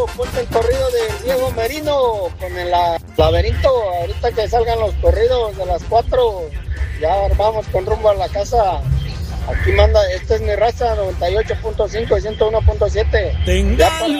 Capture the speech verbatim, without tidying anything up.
ponte el corrido de Diego Merino con el la, laberinto. Ahorita que salgan los corridos de las cuatro, ya vamos con rumbo a la casa. Aquí manda, esta es mi raza, noventa y ocho punto cinco y ciento uno punto siete. Tengan